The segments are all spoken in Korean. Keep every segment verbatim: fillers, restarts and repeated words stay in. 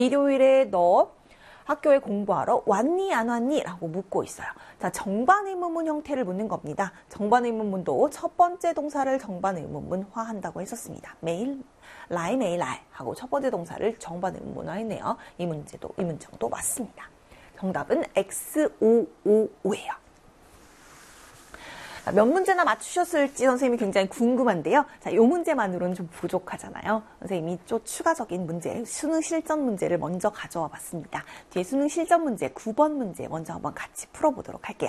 일요일에 너 학교에 공부하러 왔니 안 왔니? 라고 묻고 있어요. 자, 정반 의문문 형태를 묻는 겁니다. 정반 의문문도 첫 번째 동사를 정반 의문문화 한다고 했었습니다. 매일 라이 매일 라이 하고 첫 번째 동사를 정반 의문문화 했네요. 이 문제도 이 문장도 맞습니다. 정답은 엑스 오 오 오예요. 몇 문제나 맞추셨을지 선생님이 굉장히 궁금한데요. 자, 이 문제만으로는 좀 부족하잖아요. 선생님이 좀 추가적인 문제, 수능 실전 문제를 먼저 가져와 봤습니다. 뒤에 수능 실전 문제, 구 번 문제 먼저 한번 같이 풀어보도록 할게요.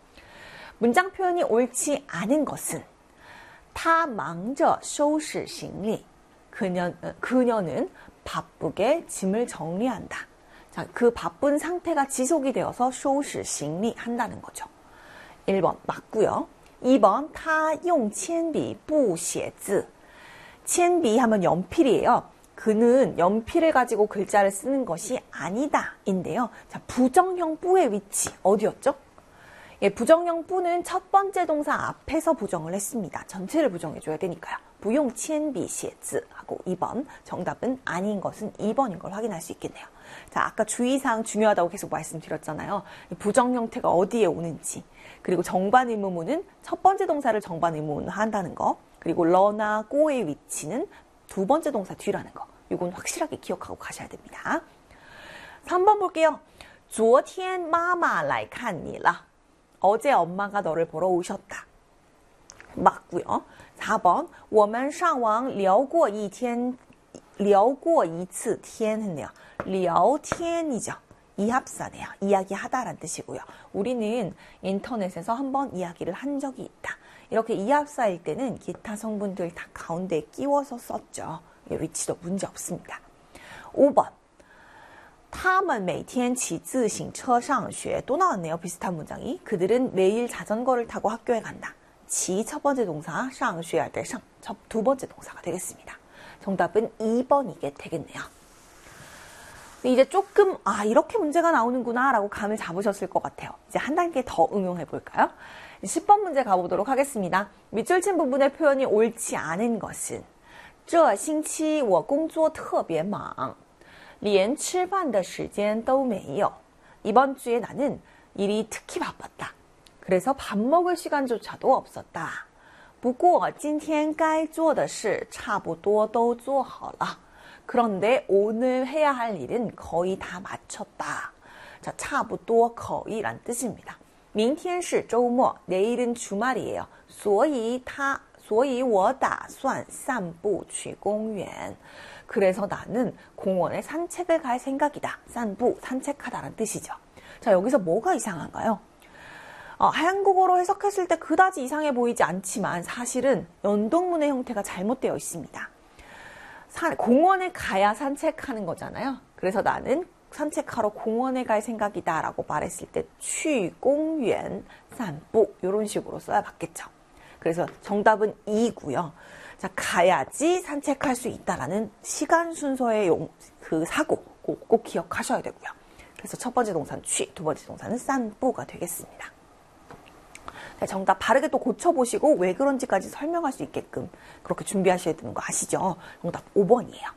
문장 표현이 옳지 않은 것은 他忙着收拾行李. 그녀, 그녀는 바쁘게 짐을 정리한다. 자, 그 바쁜 상태가 지속이 되어서 收拾行李 한다는 거죠. 일 번 맞고요. 이 번 他用铅笔不写字. 铅笔 하면 연필이에요. 그는 연필을 가지고 글자를 쓰는 것이 아니다 인데요. 자, 부정형 뿌의 위치 어디였죠? 예, 부정형 뿌는 첫 번째 동사 앞에서 부정을 했습니다. 전체를 부정해줘야 되니까요. 不用铅笔写字 하고 이 번 정답은 아닌 것은 이 번인 걸 확인할 수 있겠네요. 자, 아까 주의사항 중요하다고 계속 말씀드렸잖아요. 부정 형태가 어디에 오는지, 그리고 정반 의문문은 첫 번째 동사를 정반 의문문화 한다는 거, 그리고 러나 꼬의 위치는 두 번째 동사 뒤라는 거. 이건 확실하게 기억하고 가셔야 됩니다. 삼 번 볼게요. 昨天妈妈来看你了. 어제 엄마가 너를 보러 오셨다. 맞고요. 사 번 我们上网聊过一天聊过一次天 했네요. 聊天이죠. 이합사네요. 이야기하다라는 뜻이고요. 우리는 인터넷에서 한번 이야기를 한 적이 있다. 이렇게 이합사일 때는 기타 성분들 다 가운데에 끼워서 썼죠. 위치도 문제 없습니다. 오 번 他们每天骑自行车上学. 또 나왔네요. 비슷한 문장이. 그들은 매일 자전거를 타고 학교에 간다. 지 첫 번째 동사, 上学할 때 상, 두 번째 동사가 되겠습니다. 정답은 이 번이게 되겠네요. 이제 조금 아 이렇게 문제가 나오는구나 라고 감을 잡으셨을 것 같아요. 이제 한 단계 더 응용해 볼까요? 십 번 문제 가보도록 하겠습니다. 밑줄 친 부분의 표현이 옳지 않은 것은 这星期我工作特别忙连吃饭的时间都没有. 이번 주에 나는 일이 특히 바빴다. 그래서 밥 먹을 시간조차도 없었다. 不过今天该做的事差不多都做好了. 그런데 오늘 해야 할 일은 거의 다 마쳤다. 자, 差不多 거의란 뜻입니다. 明天是周末, 내일은 주말이에요. 所以他所以我打算散步去公园. 그래서 나는 공원에 산책을 갈 생각이다. 산부, 산책하다란 뜻이죠. 자, 여기서 뭐가 이상한가요? 어, 한국어로 해석했을 때 그다지 이상해 보이지 않지만 사실은 연동문의 형태가 잘못되어 있습니다. 사, 공원에 가야 산책하는 거잖아요. 그래서 나는 산책하러 공원에 갈 생각이다 라고 말했을 때去公园散步 이런 식으로 써야 맞겠죠. 그래서 정답은 이고요. 자, 가야지 산책할 수 있다라는 시간 순서의 용, 그 사고 꼭, 꼭 기억하셔야 되고요. 그래서 첫 번째 동사는 취, 두 번째 동사는 산부가 되겠습니다. 네, 정답 바르게 또 고쳐보시고 왜 그런지까지 설명할 수 있게끔 그렇게 준비하셔야 되는 거 아시죠? 정답 오 번이에요.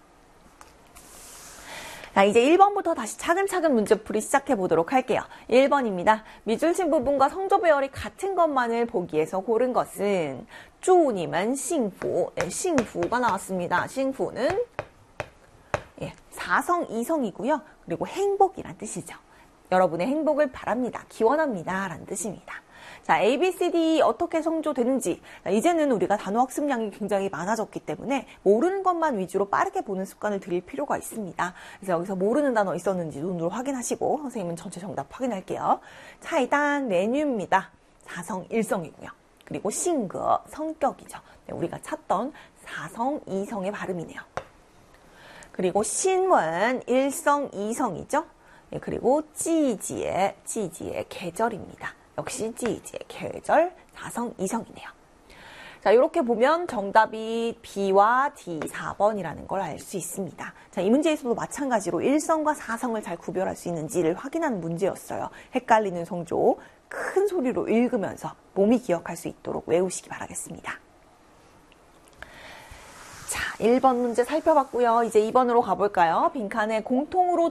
자, 이제 일 번부터 다시 차근차근 문제풀이 시작해 보도록 할게요. 일 번입니다. 밑줄 친 부분과 성조 배열이 같은 것만을 보기 위해서 고른 것은 祝你们幸福. 네, 幸福가 나왔습니다. 幸福는 예, 사성, 이성이고요. 그리고 행복이란 뜻이죠. 여러분의 행복을 바랍니다. 기원합니다. 라는 뜻입니다. 자, A, B, C, D 어떻게 성조되는지 이제는 우리가 단어 학습량이 굉장히 많아졌기 때문에 모르는 것만 위주로 빠르게 보는 습관을 들일 필요가 있습니다. 그래서 여기서 모르는 단어 있었는지 눈으로 확인하시고 선생님은 전체 정답 확인할게요. 차이단 메뉴입니다. 사성, 일성이고요. 그리고 싱거, 성격이죠. 네, 우리가 찾던 사성, 이성의 발음이네요. 그리고 신원, 일성, 이성이죠. 네, 그리고 찌지의, 찌지의 계절입니다. 역시 찌지의 계절, 사성, 이성이네요. 자, 이렇게 보면 정답이 B와 D 사 번이라는 걸 알 수 있습니다. 자, 이 문제에서도 마찬가지로 일성과 사성을 잘 구별할 수 있는지를 확인하는 문제였어요. 헷갈리는 성조 큰 소리로 읽으면서 몸이 기억할 수 있도록 외우시기 바라겠습니다. 자, 일 번 문제 살펴봤고요. 이제 이 번으로 가볼까요? 빈칸에 공통으로